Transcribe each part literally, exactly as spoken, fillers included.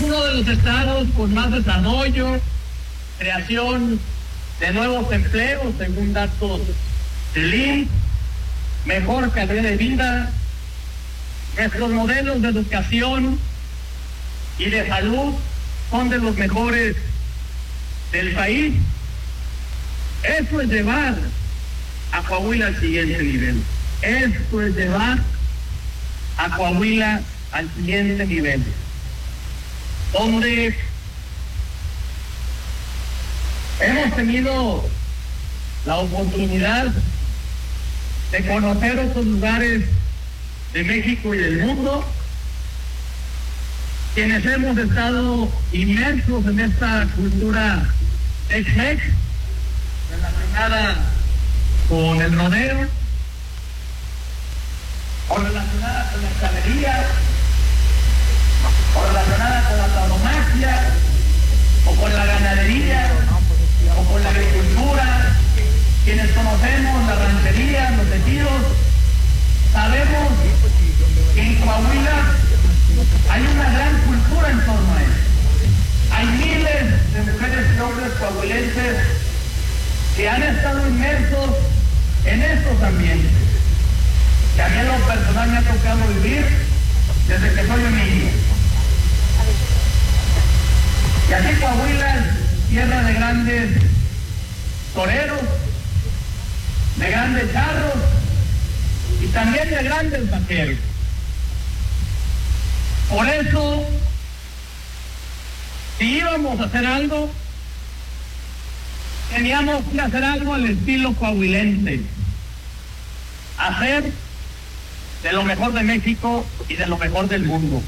uno de los estados con más desarrollo, creación de nuevos empleos, según datos del I M S S, mejor calidad de vida, nuestros modelos de educación y de salud son de los mejores del país. Eso es llevar a Coahuila al siguiente nivel. Eso es llevar a Coahuila al siguiente nivel, donde hemos tenido la oportunidad de conocer otros lugares de México y del mundo, quienes hemos estado inmersos en esta cultura Tex-Mex, relacionada con el rodeo, o relacionada con la cacería, o relacionada con la tauromaquia, o con la ganadería, o con la agricultura. Quienes conocemos la ranchería, los ejidos, sabemos que en Coahuila hay una gran cultura en torno a eso. Hay miles de mujeres y hombres coahuilenses que han estado inmersos en estos ambientes, que a mí en lo personal me ha tocado vivir desde que soy un niño. Y aquí Coahuila es tierra de grandes toreros, de grandes charros y también de grandes vaqueros. Por eso, si íbamos a hacer algo, teníamos que hacer algo al estilo coahuilense, hacer de lo mejor de México y de lo mejor del mundo.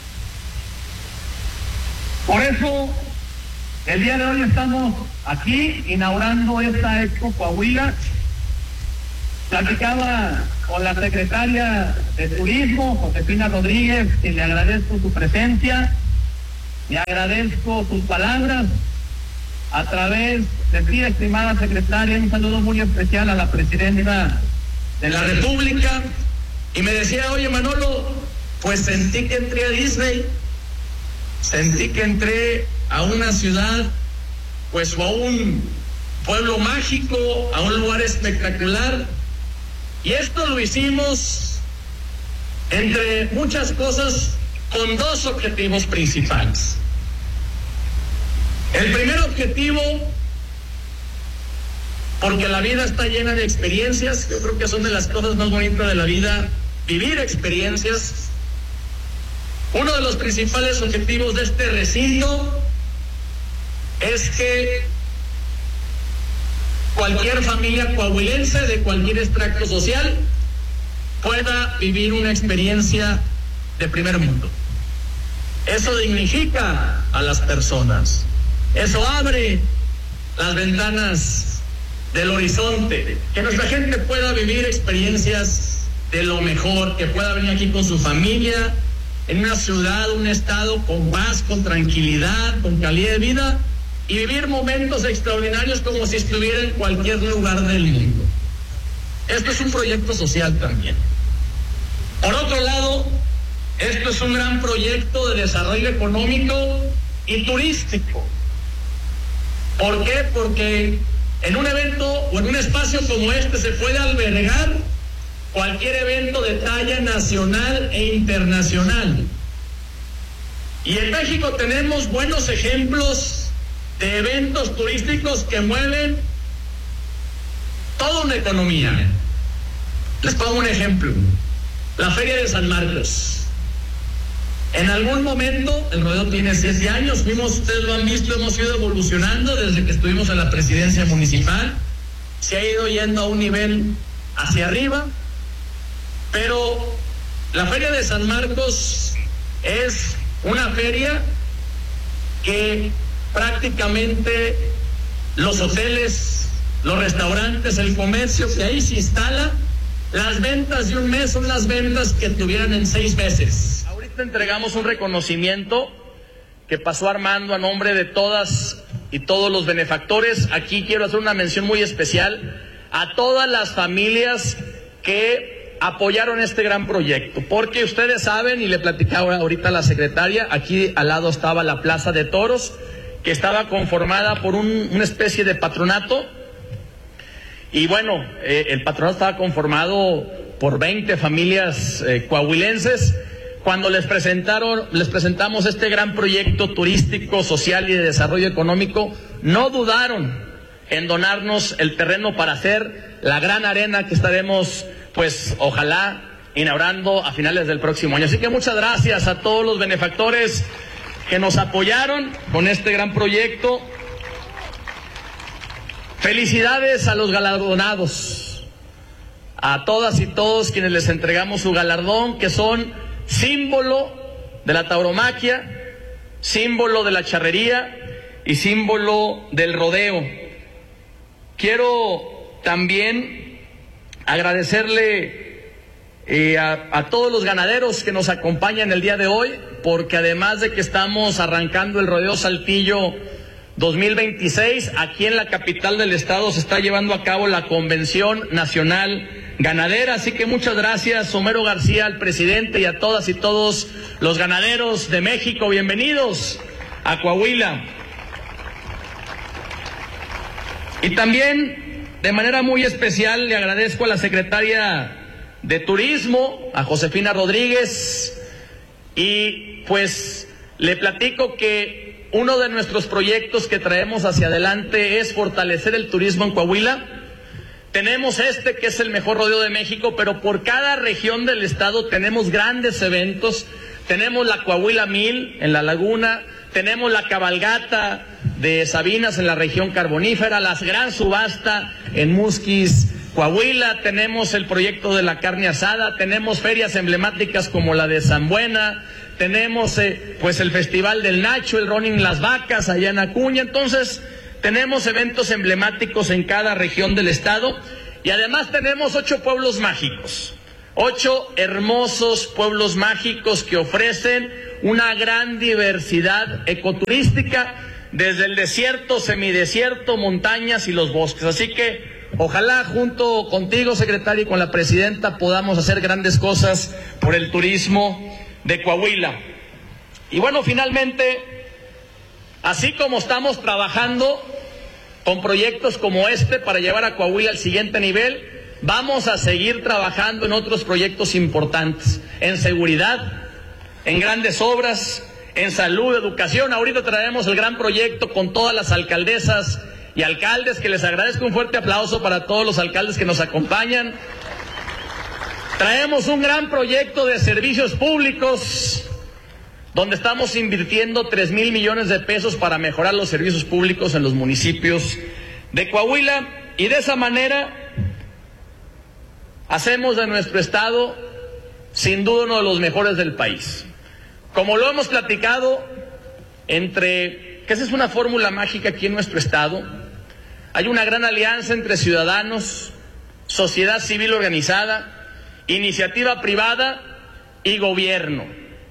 Por eso, el día de hoy estamos aquí inaugurando esta Expo Coahuila. Platicaba con la secretaria de Turismo, Josefina Rodríguez, y le agradezco su presencia, le agradezco sus palabras. A través de ti, estimada secretaria, un saludo muy especial a la presidenta de la República. Y me decía, oye Manolo, pues sentí que entré a Disney, sentí que entré a una ciudad, pues o a un pueblo mágico, a un lugar espectacular. Y esto lo hicimos, entre muchas cosas, con dos objetivos principales. El primer objetivo, porque la vida está llena de experiencias, yo creo que son de las cosas más bonitas de la vida, vivir experiencias. Uno de los principales objetivos de este recinto es que cualquier familia coahuilense de cualquier extracto social pueda vivir una experiencia de primer mundo. Eso dignifica a las personas. Eso abre las ventanas del horizonte, que nuestra gente pueda vivir experiencias de lo mejor, que pueda venir aquí con su familia, en una ciudad, un estado con paz, con tranquilidad, con calidad de vida, y vivir momentos extraordinarios como si estuviera en cualquier lugar del mundo. Esto es un proyecto social también. Por otro lado, esto es un gran proyecto de desarrollo económico y turístico. ¿Por qué? Porque en un evento o en un espacio como este se puede albergar cualquier evento de talla nacional e internacional. Y en México tenemos buenos ejemplos de eventos turísticos que mueven toda una economía. Les pongo un ejemplo. La Feria de San Marcos. En algún momento, el rodeo tiene siete años, fuimos, ustedes lo han visto, hemos ido evolucionando desde que estuvimos en la presidencia municipal, se ha ido yendo a un nivel hacia arriba, pero la Feria de San Marcos es una feria que prácticamente los hoteles, los restaurantes, el comercio que ahí se instala, las ventas de un mes son las ventas que tuvieran en seis meses. Ahorita entregamos un reconocimiento que pasó Armando a nombre de todas y todos los benefactores. Aquí quiero hacer una mención muy especial a todas las familias que apoyaron este gran proyecto, porque ustedes saben, y le platicaba ahorita a la secretaria, aquí al lado estaba la Plaza de Toros, que estaba conformada por un, una especie de patronato, y bueno, eh, el patronato estaba conformado por veinte familias eh, coahuilenses. Cuando les presentaron, les presentamos este gran proyecto turístico, social y de desarrollo económico, no dudaron en donarnos el terreno para hacer la gran arena que estaremos, pues, ojalá, inaugurando a finales del próximo año. Así que muchas gracias a todos los benefactores que nos apoyaron con este gran proyecto. Felicidades a los galardonados, a todas y todos quienes les entregamos su galardón, que son símbolo de la tauromaquia, símbolo de la charrería y símbolo del rodeo. Quiero también agradecerle eh, a, a todos los ganaderos que nos acompañan el día de hoy, porque además de que estamos arrancando el Rodeo Saltillo dos mil veintiséis, aquí en la capital del estado se está llevando a cabo la Convención Nacional Ganadera, así que muchas gracias, Homero García, al presidente, y a todas y todos los ganaderos de México. Bienvenidos a Coahuila. Y también, de manera muy especial, le agradezco a la secretaria de Turismo, a Josefina Rodríguez, y pues le platico que uno de nuestros proyectos que traemos hacia adelante es fortalecer el turismo en Coahuila. Tenemos este que es el mejor rodeo de México, pero por cada región del estado tenemos grandes eventos. Tenemos la Coahuila Mil en la Laguna, tenemos la cabalgata de Sabinas en la región carbonífera, la gran subasta en Musquis, Coahuila, tenemos el proyecto de la carne asada, tenemos ferias emblemáticas como la de San Buena, tenemos eh, pues el Festival del Nacho, el Running Las Vacas allá en Acuña. Entonces tenemos eventos emblemáticos en cada región del estado, y además tenemos ocho pueblos mágicos, ocho hermosos pueblos mágicos que ofrecen una gran diversidad ecoturística, desde el desierto, semidesierto, montañas y los bosques. Así que ojalá junto contigo, secretario, y con la presidenta podamos hacer grandes cosas por el turismo de Coahuila. Y bueno, finalmente, así como estamos trabajando con proyectos como este para llevar a Coahuila al siguiente nivel, vamos a seguir trabajando en otros proyectos importantes, en seguridad, en grandes obras, en salud, educación. Ahorita traemos el gran proyecto con todas las alcaldesas y alcaldes, que les agradezco, un fuerte aplauso para todos los alcaldes que nos acompañan. Traemos un gran proyecto de servicios públicos, donde estamos invirtiendo tres mil millones de pesos para mejorar los servicios públicos en los municipios de Coahuila, y de esa manera hacemos de nuestro estado sin duda uno de los mejores del país. Como lo hemos platicado, entre que esa es una fórmula mágica aquí en nuestro estado, hay una gran alianza entre ciudadanos, sociedad civil organizada, iniciativa privada y gobierno.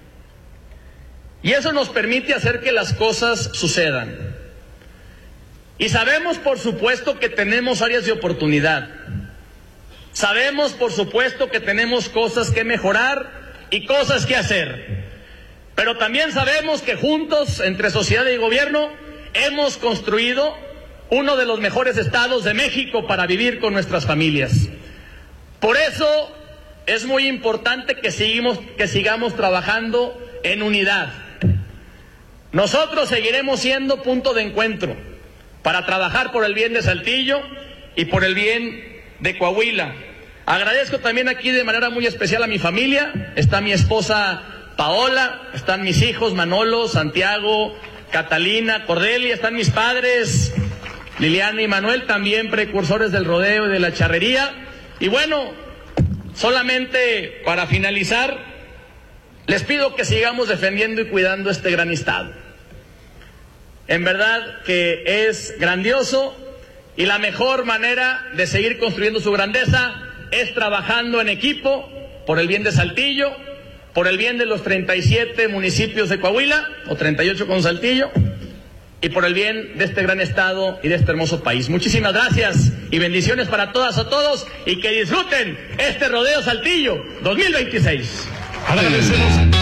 Y eso nos permite hacer que las cosas sucedan. Y sabemos, por supuesto, que tenemos áreas de oportunidad. Sabemos, por supuesto, que tenemos cosas que mejorar y cosas que hacer. Pero también sabemos que juntos, entre sociedad y gobierno, hemos construido uno de los mejores estados de México para vivir con nuestras familias. Por eso es muy importante que sigamos, que sigamos trabajando en unidad. Nosotros seguiremos siendo punto de encuentro para trabajar por el bien de Saltillo y por el bien de Coahuila. Agradezco también aquí de manera muy especial a mi familia. Está mi esposa Paola, están mis hijos Manolo, Santiago, Catalina, Cordelia, están mis padres Liliana y Manuel, también precursores del rodeo y de la charrería. Y bueno, solamente para finalizar, les pido que sigamos defendiendo y cuidando este gran estado. En verdad que es grandioso, y la mejor manera de seguir construyendo su grandeza es trabajando en equipo por el bien de Saltillo, por el bien de los treinta y siete municipios de Coahuila, o treinta y ocho con Saltillo, y por el bien de este gran estado y de este hermoso país. Muchísimas gracias y bendiciones para todas a todos y que disfruten este Rodeo Saltillo dos mil veintiséis. Agradecemos.